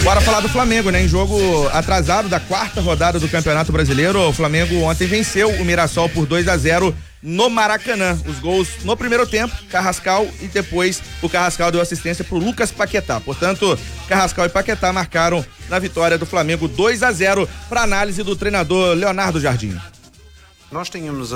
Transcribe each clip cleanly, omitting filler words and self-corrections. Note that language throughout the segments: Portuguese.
Bora falar do Flamengo, né? Em jogo atrasado da 4ª rodada do Campeonato Brasileiro, o Flamengo ontem venceu o Mirassol por 2-0 no Maracanã. Os gols no primeiro tempo, Carrascal, e depois o Carrascal deu assistência pro Lucas Paquetá. Portanto, Carrascal e Paquetá marcaram na vitória do Flamengo 2-0, para análise do treinador Leonardo Jardim. Nós tínhamos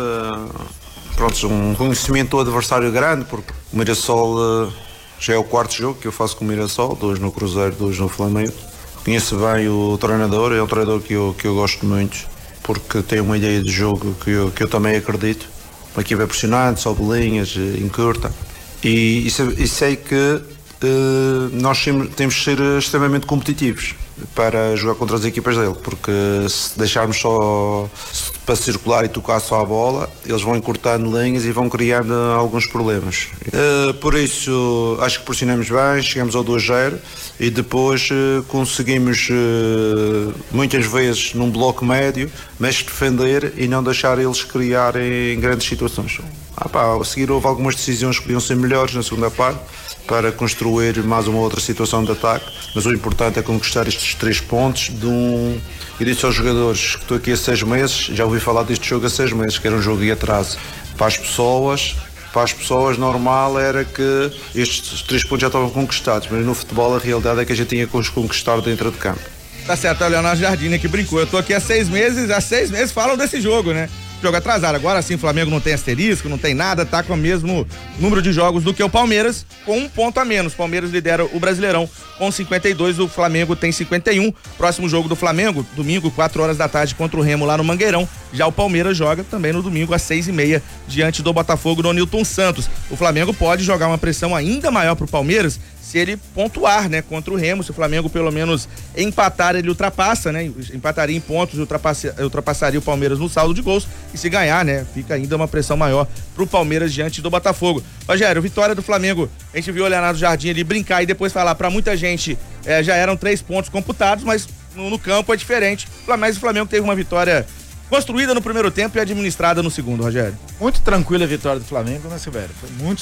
um conhecimento do adversário grande, porque o Mirassol já é o 4º jogo que eu faço com o Mirassol, 2 no Cruzeiro, 2 no Flamengo. Conheço bem o treinador, é um treinador que eu gosto muito, porque tem uma ideia de jogo que eu também acredito. Uma equipa pressionante, sobe linhas, encurta. E sei que nós temos de ser extremamente competitivos para jogar contra as equipas dele, porque se deixarmos só para circular e tocar só a bola, eles vão encurtando linhas e vão criando alguns problemas. Por isso, acho que pressionamos bem, chegamos ao 2-0 e depois conseguimos muitas vezes num bloco médio, mas defender e não deixar eles criarem grandes situações. A seguir houve algumas decisões que podiam ser melhores na segunda parte, para construir mais uma outra situação de ataque, mas o importante é conquistar estes 3 pontos e disse aos jogadores que estou aqui há 6 meses, já ouvi falar deste jogo há 6 meses, que era um jogo em atraso. Para as pessoas normal era que estes 3 pontos já estavam conquistados, mas no futebol a realidade é que a gente tinha que os conquistar dentro de campo. Tá certo, é o Leonardo Jardim que brincou. Eu tô aqui há 6 meses falam desse jogo, né? Jogo atrasado. Agora sim, o Flamengo não tem asterisco, não tem nada, tá com o mesmo número de jogos do que o Palmeiras, com 1 ponto a menos. O Palmeiras lidera o Brasileirão com 52, o Flamengo tem 51. Próximo jogo do Flamengo, domingo, 4 horas da tarde, contra o Remo lá no Mangueirão. Já o Palmeiras joga também no domingo, às 6h30, diante do Botafogo, no Newton Santos. O Flamengo pode jogar uma pressão ainda maior pro Palmeiras se ele pontuar, né, contra o Remo. Se o Flamengo pelo menos empatar, ele ultrapassa, né, empataria em pontos, ultrapassaria o Palmeiras no saldo de gols, e se ganhar, né, fica ainda uma pressão maior pro Palmeiras diante do Botafogo. Rogério, vitória do Flamengo, a gente viu o Leonardo Jardim ali brincar e depois falar, pra muita gente já eram 3 pontos computados, mas no campo é diferente, mas o Flamengo teve uma vitória construída no primeiro tempo e administrada no segundo, Rogério. Muito tranquila a vitória do Flamengo, né, Silvério? Foi muito